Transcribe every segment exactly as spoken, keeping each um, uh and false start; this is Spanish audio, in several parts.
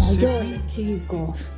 Ay, hola chicos.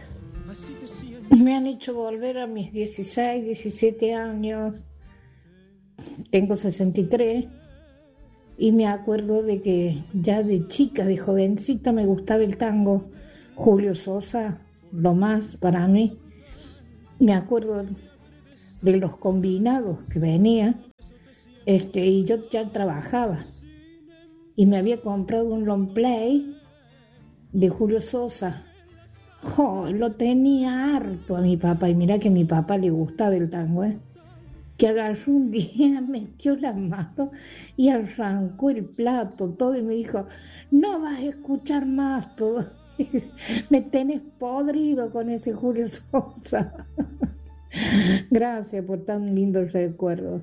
Me han hecho volver a mis dieciséis, diecisiete años. Tengo sesenta y tres y me acuerdo de que ya de chica, de jovencita, me gustaba el tango. Julio Sosa, lo más para mí. Me acuerdo de los combinados que venían, este, y yo ya trabajaba. Y me había comprado un long play de Julio Sosa. Oh, lo tenía harto a mi papá, y mira que a mi papá le gustaba el tango, ¿eh? Que agarró un día, metió la mano y arrancó el plato todo y me dijo, no vas a escuchar más todo, me tenés podrido con ese Julio Sosa. Gracias por tan lindos recuerdos.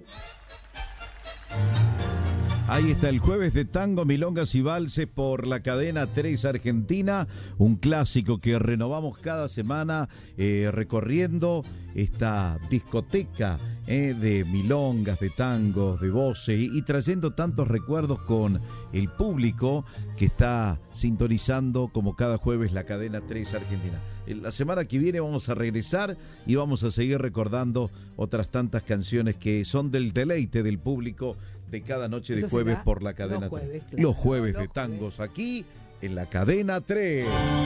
Ahí está el jueves de tango, milongas y valses por la cadena tres Argentina, un clásico que renovamos cada semana eh, recorriendo esta discoteca eh, de milongas, de tangos, de voces y, y trayendo tantos recuerdos con el público que está sintonizando como cada jueves la cadena tres Argentina. La semana que viene vamos a regresar y vamos a seguir recordando otras tantas canciones que son del deleite del público de cada noche de jueves por la cadena los jueves, tres. claro. Los jueves Los de tangos jueves. aquí en la cadena tres.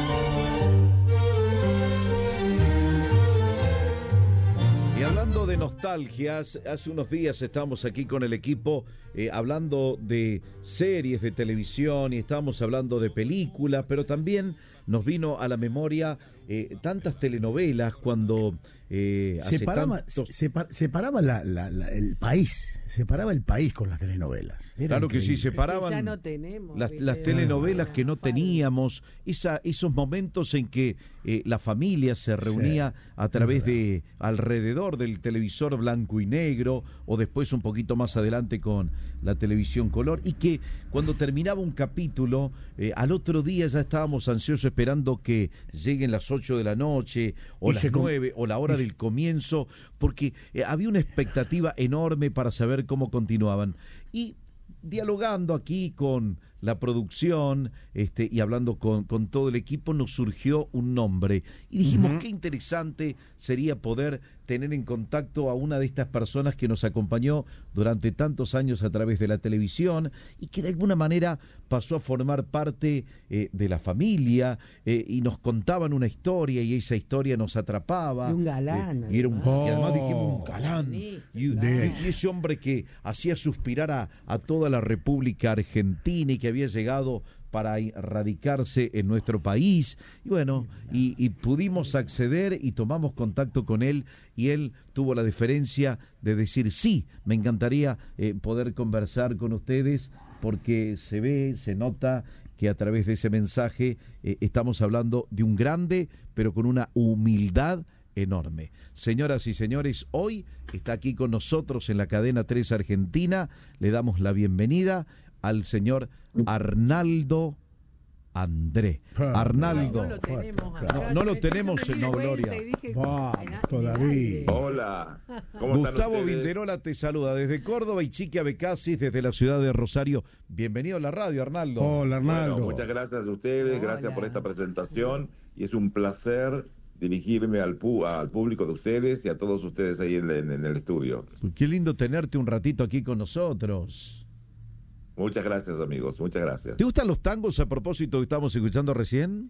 Y hablando de nostalgias, hace unos días estábamos aquí con el equipo eh, hablando de series de televisión y estábamos hablando de películas, pero también nos vino a la memoria eh, tantas telenovelas cuando eh, hace Separaba, tantos... separ, separaba la, la, la, el país, separaba el país con las telenovelas. Era Claro que sí, increíble. separaban Es que ya no tenemos, las, ¿viste? las telenovelas que no Falta. teníamos, esa, esos momentos en que eh, la familia se reunía Sí, a través es de, alrededor del televisor blanco y negro, o después un poquito más adelante con la televisión color, y que cuando terminaba un capítulo, eh, al otro día ya estábamos ansiosos esperando que lleguen las ocho de la noche, o Y las se com- nueve, o la hora y se- del comienzo, porque eh, había una expectativa enorme para saber cómo continuaban. Y dialogando aquí con la producción este, y hablando con, con todo el equipo, nos surgió un nombre y dijimos Uh-huh. qué interesante sería poder tener en contacto a una de estas personas que nos acompañó durante tantos años a través de la televisión y que de alguna manera pasó a formar parte eh, de la familia eh, y nos contaban una historia y esa historia nos atrapaba. Y un galán, Eh, y, era un, además. y además Oh. dijimos un galán. Sí, Y, claro. y ese hombre que hacía suspirar a, a toda la República Argentina y que había llegado para radicarse en nuestro país, y bueno, y, y pudimos acceder y tomamos contacto con él, y él tuvo la deferencia de decir, sí, me encantaría eh, poder conversar con ustedes, porque se ve, se nota que a través de ese mensaje eh, estamos hablando de un grande, pero con una humildad enorme. Señoras y señores, hoy está aquí con nosotros en la cadena tres Argentina, le damos la bienvenida al señor Arnaldo André. Ah, Arnaldo. No lo tenemos acá. No, no lo Me tenemos, di no, vuelta Gloria. y dije, Vamos, en a- en todavía. el aire. Hola, ¿cómo están Gustavo ustedes? Vinderola te saluda desde Córdoba y Chiqui Abecasis desde la ciudad de Rosario. Bienvenido a la radio, Arnaldo. Hola, Arnaldo. Bueno, muchas gracias a ustedes, Hola. gracias por esta presentación y es un placer dirigirme al, pu- al público de ustedes y a todos ustedes ahí en, en- en el estudio. Qué lindo tenerte un ratito aquí con nosotros. Muchas gracias, amigos, muchas gracias. ¿Te gustan los tangos a propósito que estamos escuchando recién?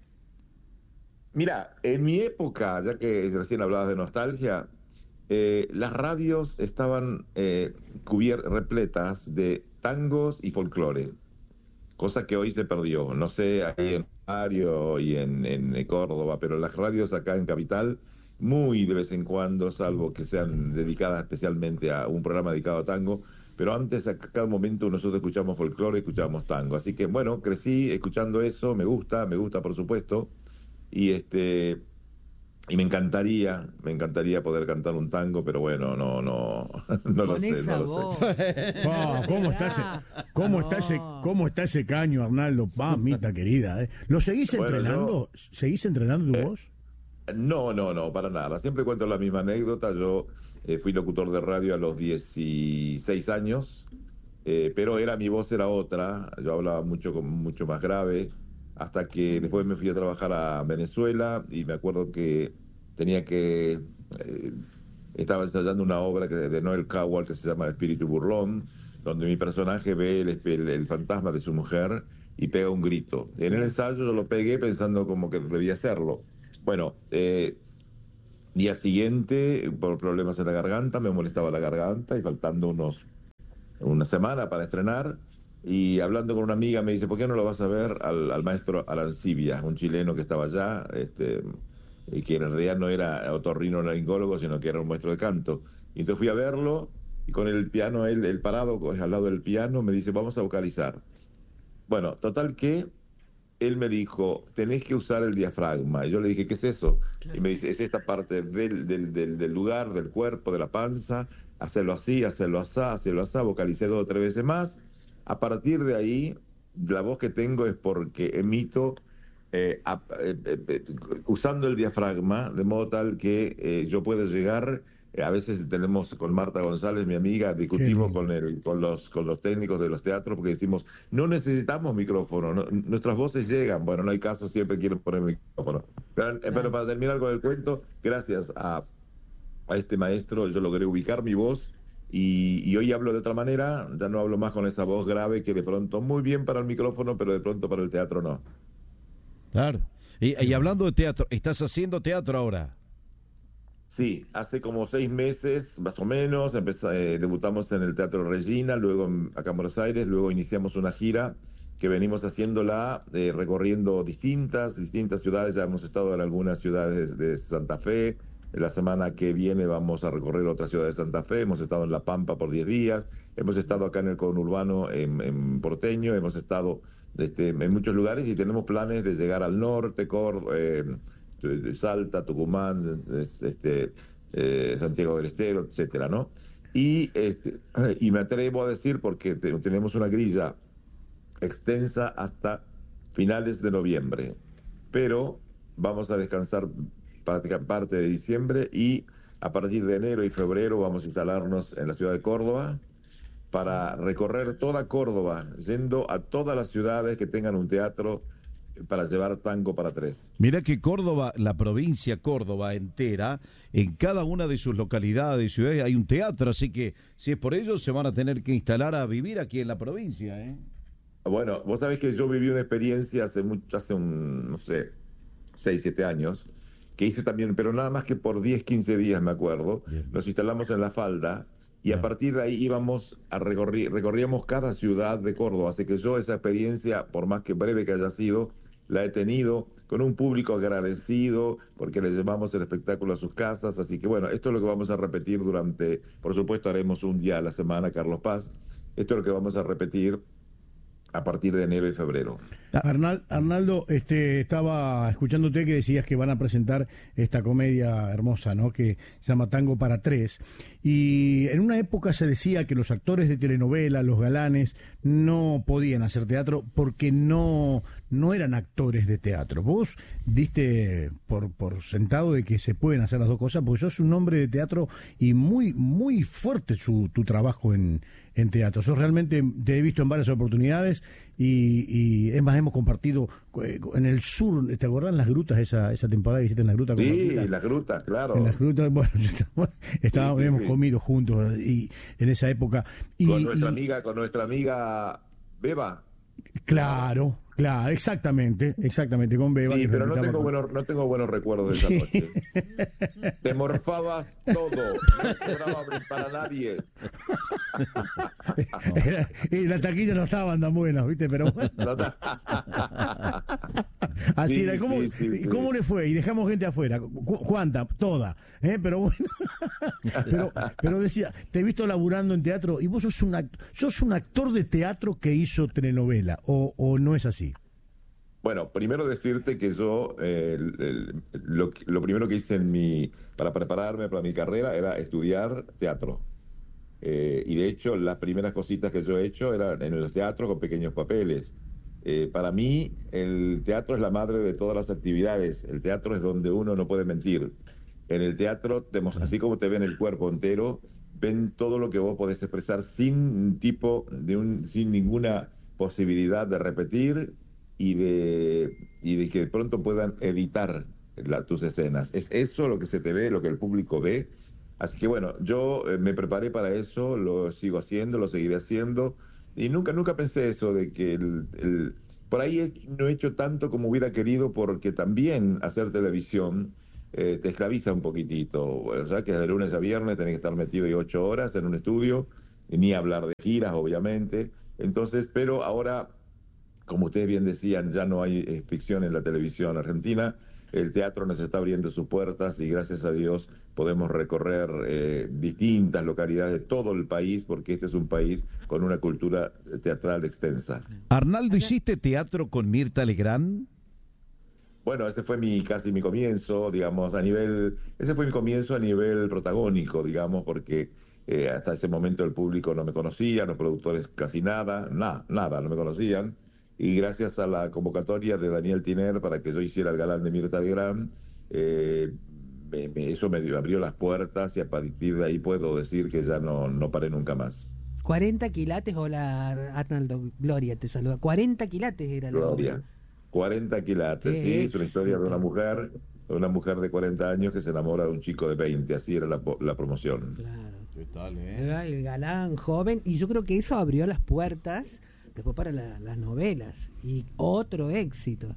Mira, en mi época, ya que recién hablabas de nostalgia, eh, las radios estaban eh, cubier- repletas de tangos y folclore, cosa que hoy se perdió. No sé, ahí en Mario y en, en Córdoba, pero las radios acá en Capital, muy de vez en cuando, salvo que sean dedicadas especialmente a un programa dedicado a tango, pero antes a cada momento nosotros escuchamos folclore, escuchábamos tango. Así que bueno, crecí escuchando eso, me gusta, me gusta por supuesto, y este y me encantaría, me encantaría poder cantar un tango, pero bueno, no, no, no lo Con sé, esa no lo voz. sé. Ah, ¿cómo está ese, cómo está ese, No. cómo está ese caño, Arnaldo? Mamita querida, ¿eh? ¿Lo seguís Bueno, entrenando? ¿Seguís entrenando tu Eh, voz? No, no, no, para nada. Siempre cuento la misma anécdota. Yo eh, fui locutor de radio a los dieciséis años, eh, pero era mi voz era otra. Yo hablaba mucho con mucho más grave hasta que después me fui a trabajar a Venezuela y me acuerdo que tenía que... Eh, estaba ensayando una obra que, de Noel Coward que se llama Espíritu Burlón, donde mi personaje ve el, el, el fantasma de su mujer y pega un grito. En el ensayo yo lo pegué pensando como que debía hacerlo. Bueno, eh, día siguiente, por problemas en la garganta, me molestaba la garganta y faltando unos una semana para estrenar, y hablando con una amiga me dice, ¿por qué no lo vas a ver al, al maestro Arancibia, un chileno que estaba allá, este, y que en realidad no era otorrinolaringólogo, sino que era un maestro de canto? Y entonces fui a verlo, y con el piano, él, él parado al lado del piano, me dice, vamos a vocalizar. Bueno, total que él me dijo, tenés que usar el diafragma. Y yo le dije, ¿qué es eso? Claro. Y me dice, es esta parte del, del, del, del lugar, del cuerpo, de la panza, hacerlo así, hacerlo así, hacerlo así. Vocalicé dos o tres veces más. A partir de ahí, la voz que tengo es porque emito eh, a, eh, eh, usando el diafragma, de modo tal que eh, yo pueda llegar... A veces tenemos con Marta González, mi amiga, discutimos con el, con los con los técnicos de los teatros porque decimos, no necesitamos micrófono, no, nuestras voces llegan. Bueno, no hay caso, siempre quieren poner micrófono. Pero, claro. pero para terminar con el cuento, gracias a, a este maestro yo logré ubicar mi voz y, y hoy hablo de otra manera, ya no hablo más con esa voz grave que de pronto muy bien para el micrófono, pero de pronto para el teatro no. Claro. Y, y hablando de teatro, ¿estás haciendo teatro ahora? Sí, hace como seis meses, más o menos, empezó, eh, debutamos en el Teatro Regina, luego en, acá en Buenos Aires, luego iniciamos una gira que venimos haciéndola, eh, recorriendo distintas, distintas ciudades. Ya hemos estado en algunas ciudades de Santa Fe. La semana que viene vamos a recorrer otra ciudad de Santa Fe. Hemos estado en La Pampa por diez días. Hemos estado acá en el conurbano en, en Porteño. Hemos estado este, en muchos lugares y tenemos planes de llegar al norte, Córdoba, eh, Salta, Tucumán, este, eh, Santiago del Estero, etcétera, ¿no? Y, este, y me atrevo a decir, porque te, tenemos una grilla extensa hasta finales de noviembre, pero vamos a descansar parte de diciembre y a partir de enero y febrero vamos a instalarnos en la ciudad de Córdoba para recorrer toda Córdoba, yendo a todas las ciudades que tengan un teatro para llevar tango para tres. Mira que Córdoba, la provincia Córdoba entera, en cada una de sus localidades y ciudades hay un teatro, así que si es por ello se van a tener que instalar a vivir aquí en la provincia, ¿eh? Bueno, vos sabés que yo viví una experiencia hace mucho, hace un, no sé, seis, siete años, que hice también, pero nada más que por diez, quince días, me acuerdo. Bien. Nos instalamos en La Falda y Bien. a partir de ahí íbamos a recorrer, recorríamos cada ciudad de Córdoba, así que yo esa experiencia, por más que breve que haya sido, la he tenido con un público agradecido porque le llevamos el espectáculo a sus casas, así que bueno, esto es lo que vamos a repetir durante, por supuesto haremos un día a la semana, Carlos Paz, esto es lo que vamos a repetir a partir de enero y febrero. Arnal, Arnaldo, este, estaba escuchándote que decías que van a presentar esta comedia hermosa, ¿no?, que se llama Tango para Tres, y en una época se decía que los actores de telenovela, los galanes, no podían hacer teatro porque no, no eran actores de teatro. Vos diste por, por sentado de que se pueden hacer las dos cosas, porque sos un hombre de teatro y muy, muy fuerte su, tu trabajo en, en teatro. Sos realmente, te he visto en varias oportunidades y, y es más, hemos compartido en el sur, ¿te acordás las grutas, esa, esa temporada que hiciste en las grutas? Sí, en las grutas, claro. En las grutas, bueno, estábamos, sí, sí, hemos sí. comido juntos y en esa época. Y, con nuestra y, amiga, con nuestra amiga Beba. Claro, claro, exactamente, exactamente, con Beba. Sí, pero no tengo, buenos, no tengo buenos recuerdos de esa sí. noche. Te morfabas todo, no cobraba para nadie. Era, y las taquillas no estaban tan buenas, ¿viste? Pero bueno. Así sí, era, ¿cómo, sí, sí, ¿cómo sí. le fue? Y dejamos gente afuera, ¿cuánta? Toda, ¿eh? Pero bueno, pero, pero decía, te he visto laburando en teatro y vos sos un, act sos un actor de teatro que hizo telenovela, o, o no es así. Bueno, primero decirte que yo, eh, el, el, lo, lo primero que hice en mi, para prepararme para mi carrera era estudiar teatro. Eh, y de hecho, las primeras cositas que yo he hecho eran en los teatros con pequeños papeles. Eh, para mí, el teatro es la madre de todas las actividades. El teatro es donde uno no puede mentir. En el teatro, te, así como te ven el cuerpo entero, ven todo lo que vos podés expresar sin tipo de un, sin ninguna posibilidad de repetir y de, y de que de pronto puedan editar la, tus escenas. Es eso lo que se te ve, lo que el público ve. Así que bueno, yo eh, me preparé para eso, lo sigo haciendo, lo seguiré haciendo, y nunca, nunca pensé eso de que el, el, por ahí he, no he hecho tanto como hubiera querido, porque también hacer televisión eh, te esclaviza un poquitito. O sea, que de lunes a viernes tenés que estar metido y ocho horas en un estudio, y ni hablar de giras, obviamente. Entonces, pero ahora, como ustedes bien decían, ya no hay eh, ficción en la televisión argentina. El teatro nos está abriendo sus puertas y gracias a Dios podemos recorrer eh, distintas localidades de todo el país, porque este es un país con una cultura teatral extensa. Arnaldo, ¿hiciste teatro con Mirta Legrand? Bueno, ese fue mi casi mi comienzo, digamos, a nivel, ese fue mi comienzo a nivel protagónico, digamos, porque eh, hasta ese momento el público no me conocía, los productores casi nada, nada, nada, no me conocían. Y gracias a la convocatoria de Daniel Tiner para que yo hiciera el galán de Mirta Legrand, eh, me, me, eso me dio, abrió las puertas, y a partir de ahí puedo decir que ya no, no paré nunca más. cuarenta quilates, hola Arnaldo, Gloria te saluda. cuarenta quilates era la Gloria, obra. cuarenta quilates, Qué sí, es una éxito. historia de una mujer, de una mujer de cuarenta años que se enamora de un chico de veinte, así era la, la promoción. Claro. ¿Qué tal, eh? Era el galán joven, y yo creo que eso abrió las puertas después para la, las novelas, y otro éxito.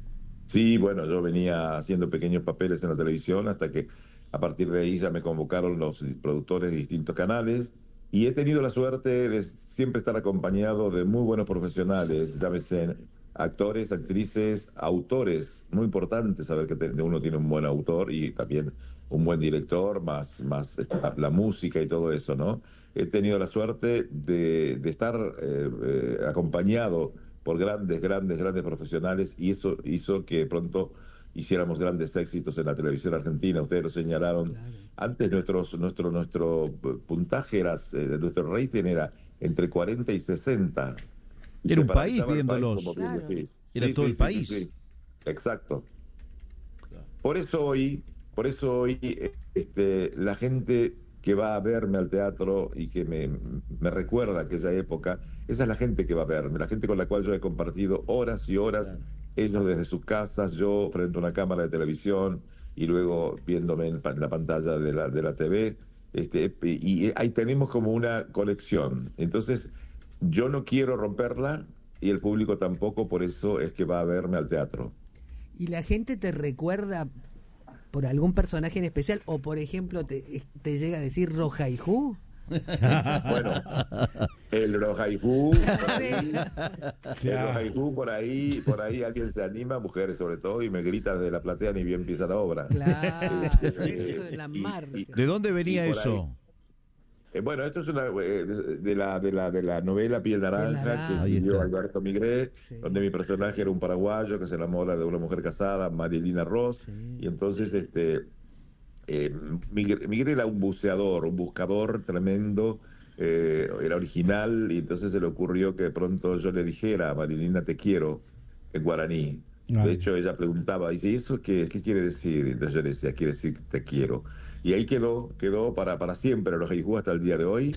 Sí, bueno, yo venía haciendo pequeños papeles en la televisión hasta que a partir de ahí ya me convocaron los productores de distintos canales, y he tenido la suerte de siempre estar acompañado de muy buenos profesionales, llámese actores, actrices, autores. Muy importante saber que te, uno tiene un buen autor y también un buen director, más, más la música y todo eso, ¿no? He tenido la suerte de, de estar eh, eh, acompañado por grandes, grandes, grandes profesionales, y eso hizo que pronto hiciéramos grandes éxitos en la televisión argentina. Ustedes lo señalaron. Claro. Antes nuestros, nuestro, nuestro puntaje era, eh, nuestro rating era entre cuarenta y sesenta. Y era un país viéndolos. País, claro. Sí, era sí, todo sí, el sí, país. Sí, sí. Exacto. Por eso hoy, por eso hoy este, la gente que va a verme al teatro y que me, me recuerda aquella época, esa es la gente que va a verme, la gente con la cual yo he compartido horas y horas, claro. Ellos desde sus casas, yo frente a una cámara de televisión y luego viéndome en la pantalla de la, de la T V, este, y ahí tenemos como una conexión. Entonces, yo no quiero romperla y el público tampoco, por eso es que va a verme al teatro. ¿Y la gente te recuerda por algún personaje en especial, o por ejemplo te, te llega a decir Rojaijú? Bueno, el Rojaijú, por ahí, el Rojaijú por ahí, por ahí alguien se anima, mujeres sobre todo, y me grita de la platea ni bien empieza la obra. Claro, eh, eso es la y, marca. Y, ¿De dónde venía eso? Eh, bueno, esto es una eh, de la de la de la novela Piel Naranja, Piel Naranja. que escribió Alberto Migré, Sí. donde mi personaje era un paraguayo que se enamora de una mujer casada, Marilina Ross, Sí. y entonces este eh, Migré, Migré era un buceador, un buscador tremendo, eh, era original, y entonces se le ocurrió que de pronto yo le dijera a Marilina te quiero en guaraní. Ay. De hecho, ella preguntaba, dice, ¿y eso qué, qué quiere decir? Entonces yo le decía, quiere decir que te quiero. Y ahí quedó, quedó para, para siempre los Rojaijú hasta el día de hoy.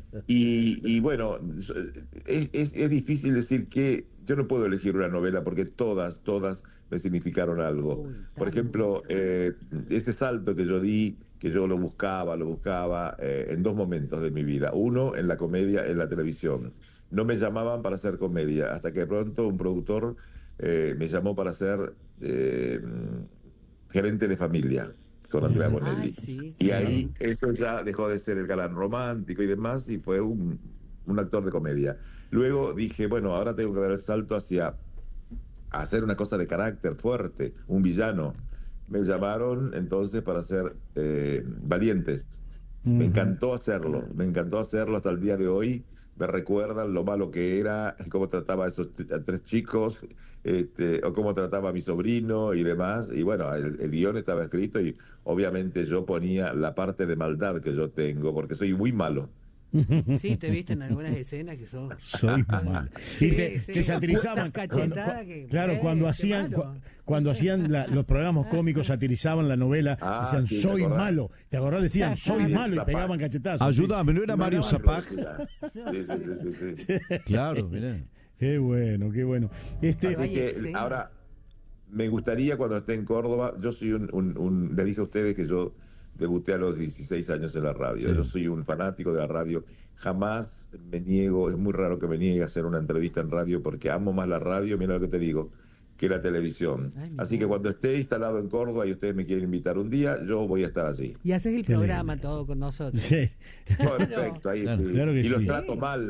Y, y bueno, es, es, es difícil decir que yo no puedo elegir una novela porque todas, todas me significaron algo. Uy, Por ejemplo, eh, ese salto que yo di, que yo lo buscaba, lo buscaba eh, en dos momentos de mi vida. Uno, en la comedia, en la televisión. No me llamaban para hacer comedia, hasta que de pronto un productor eh, me llamó para ser eh, gerente de familia con Andrea Bonelli. Ay, sí, y claro. ahí eso ya dejó de ser el galán romántico y demás, y fue un, un actor de comedia. Luego dije, bueno, ahora tengo que dar el salto hacia hacer una cosa de carácter fuerte, un villano. Me llamaron entonces para hacer eh, Valientes. Uh-huh. Me encantó hacerlo, me encantó hacerlo hasta el día de hoy. Me recuerdan lo malo que era, cómo trataba a esos a tres chicos, este, o cómo trataba a mi sobrino y demás. Y bueno, el, el guión estaba escrito y obviamente yo ponía la parte de maldad que yo tengo, porque soy muy malo. Sí, te viste en algunas escenas que son... Soy malo. Sí, y te, sí. te satirizaban. Cuando, que, claro, eh, cuando hacían cu, cuando hacían la, los programas cómicos, satirizaban la novela, ah, decían, sí, soy malo. ¿Te acordás? Decían, soy sí, malo, y pegaban cachetazos. Ayúdame, ¿no era Mario Zapag? Sí, sí, sí, sí, sí. Claro, mirá. Qué bueno, qué bueno. Este, Así que escena. ahora me gustaría cuando esté en Córdoba, yo soy un, un, un- les dije a ustedes que yo debuté a los dieciséis años en la radio, Sí. yo soy un fanático de la radio, jamás me niego, es muy raro que me niegue a hacer una entrevista en radio porque amo más la radio, mira lo que te digo, que la televisión. Ay, mirá. Así que cuando esté instalado en Córdoba y ustedes me quieren invitar un día, yo voy a estar allí. Y haces el Qué programa lindo. todo con nosotros. sí. Perfecto, ahí Claro, sí. claro que y los sí. trato mal.